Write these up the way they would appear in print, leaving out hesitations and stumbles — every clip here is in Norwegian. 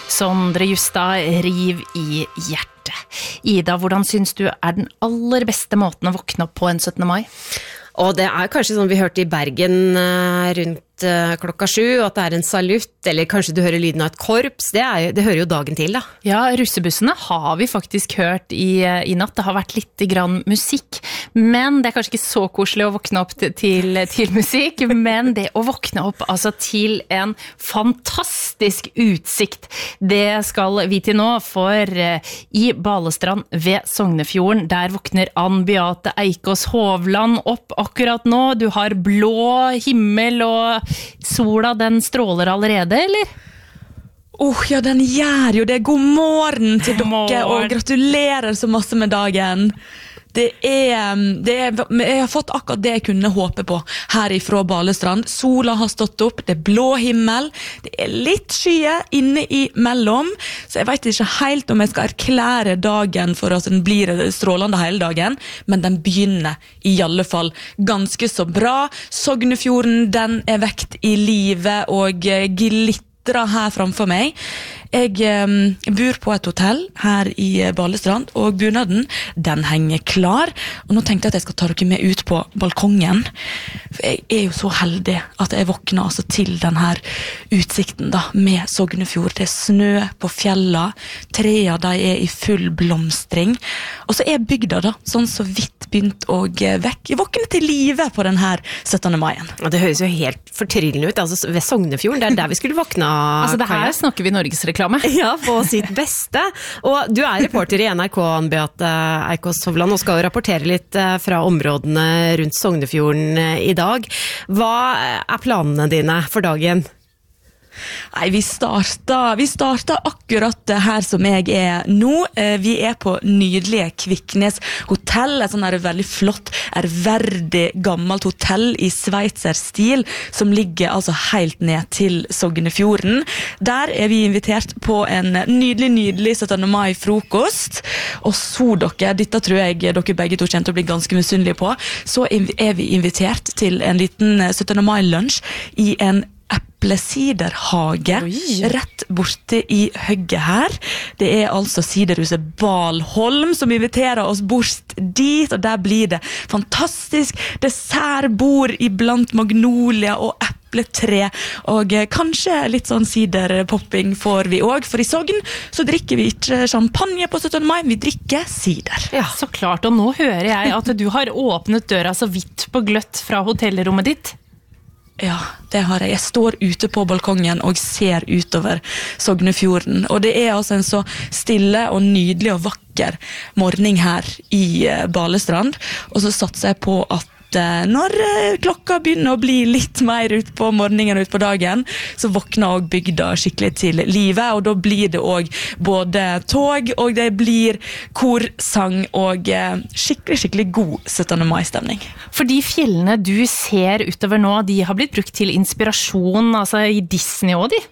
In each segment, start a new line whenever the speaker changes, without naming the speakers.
Sondre Justad, Riv i hjertet. Ida, hvordan synes du den aller beste måten å våkne opp på en 17. mai?
Og det kanskje sånn vi hørte i Bergen rundt klokka 7, at det en salutt, eller kanskje du hører lyden av et korps, det hører jo dagen til da.
Ja, russebussene har vi faktisk hørt i natt. Det har vært litt grann musikk, men det kanskje ikke så koselig å våkne opp til musikk, men det å våkne opp altså til en fantastisk utsikt, det skal vi til nå, for i Balestrand ved Sognefjorden, der våkner Ann Beate Eikås Hovland opp akkurat nå. Du har blå himmel og sola, den stråler allerede, eller?
Ja, den gjør jo det. God morgen til dere, og gratulerer så masse med dagen. Jeg har fått akkurat det jeg kunne håpe på her ifra Balestrand. Sola har stått opp, det blå himmel, det litt skye inne i mellom, så jeg vet ikke helt om jeg skal erklære dagen for at den blir strålende hele dagen, men den begynner i alle fall ganske så bra. Sognefjorden, den vekt i livet og glittrer her framfor meg. Jeg bor på et hotell her i Balestrand, og bunaden, den henger klar. Og nå tenkte jeg at jeg skal ta dere med ut på balkongen. For jeg jo så heldig at jeg våkner altså til denne utsikten da, med Sognefjord. Det snø på fjella, trea de i full blomstring. Og så bygda da, sånn så vidt begynt å våkne til livet på denne 17. maien.
Og det høres jo helt fortryllende ut, altså ved Sognefjorden, det der vi skulle våkne.
Altså det her snakker vi Norges reklame.
Ja, på sitt beste. Og du reporter i NRK, Ann Beate Eikås Hovland, og skal jo rapportere litt fra områdene rundt Sognefjorden i dag. Hva planene dine for dagen?
Nei, vi starta akkurat her som jeg nå. Vi på nydelige Kviknes hotell, et sånn veldig flott, verdig gammelt hotell i sveitserstil, som ligger altså helt ned til Sognefjorden. Der vi invitert på en nydelig 17. mai-frokost, og så dette tror jeg dere begge to kjente å bli ganske misunnelige på, så vi invitert til en liten 17. mai-lunsj i en eplesiderhage rett borte i høgget her. Det altså siderhuset Balholm som inviterer oss bort dit, og der blir det fantastisk dessertbord iblant magnolia og epletre, og kanskje litt sånn siderpopping får vi også, for i Sogn så drikker vi ikke champagne på 17. mai, vi drikker sider.
Ja, så klart, og nå hører jeg at du har åpnet døra så vidt på gløtt fra hotellrommet ditt.
Ja, det har jeg. Jeg står ute på balkongen og ser utover Sognefjorden. Og det altså en så stille og nydelig og vakker morgen her i Balestrand. Og så satser jeg på at når klokka begynner å bli litt mer ut på morgenen og ut på dagen, så våkner også bygda skikkelig til livet, og da blir det også både tog, og det blir korsang og skikkelig god 17. mai-stemning.
For de fjellene du ser utover nå, de har blitt brukt til inspirasjon, altså i Disney også, de?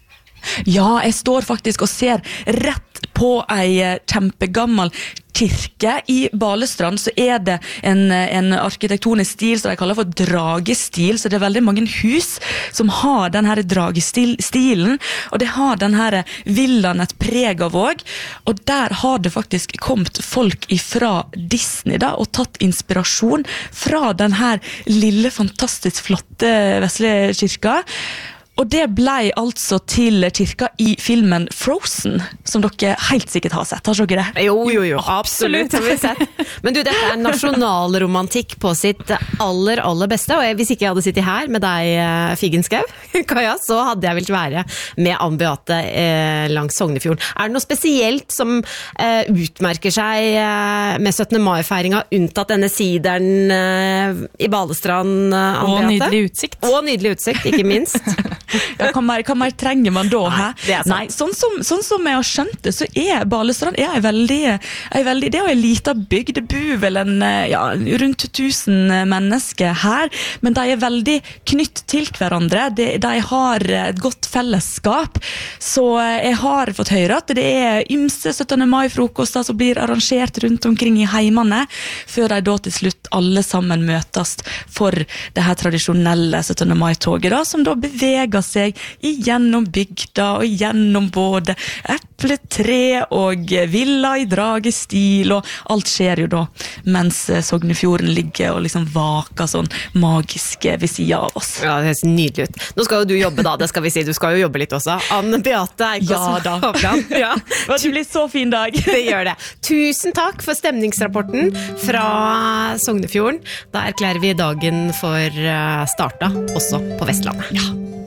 Ja, jeg står faktisk og ser rett på en kjempegammel kirke. I Balestrand så det en arkitektonisk stil som de kaller for dragestil, så det veldig mange hus som har denne dragestilen, og det har denne villaen et preg av også, og der har det faktisk kommet folk fra Disney da, og tatt inspirasjon fra denne lille, fantastisk flotte vesle kirka. Og det ble altså til kirka i filmen Frozen, som dere helt sikkert har sett. Har dere det?
Jo, absolutt har vi sett. Men du, dette nasjonalromantikk på sitt aller beste, og hvis ikke jeg hadde sittet her med deg, Figgenskau, Kaja, så hadde jeg vel være med Ann Beate langs Sognefjorden. Det noe spesielt som utmerker seg med 17. mai-feiringa, unntatt denne sideren i Balestrand, Ann Beate?
Og nydelig utsikt.
Og nydelig utsikt, ikke minst.
Ja, hva mer trenger man da? Nei, sånn som jeg har skjønt det, så Balestrand en veldig, det en liten bygd. Det bor vel rundt 1000 mennesker her, men de veldig knytt til hverandre. De har et godt fellesskap, så jeg har fått høre at det ymse 17. mai-frokoster som blir arrangert rundt omkring i heimene, før de da til slutt alle sammen møtes for det her tradisjonelle 17. mai-toget da, som da beveger beveger seg igjennom bygda og igjennom både epletre og villa i dragestil, og alt skjer jo da, mens Sognefjorden ligger og liksom vaker sånn magisk ved siden av oss.
Ja, det høres nydelig ut. Nå skal jo du jobbe da, det skal vi si, du skal jo jobbe litt også. Anne Beate Eikås Hovland. Ja,
det blir så fin dag.
Det gjør det. Tusen takk for stemningsrapporten fra Sognefjorden. Da erklærer vi dagen for starta, også på Vestlandet.
Ja.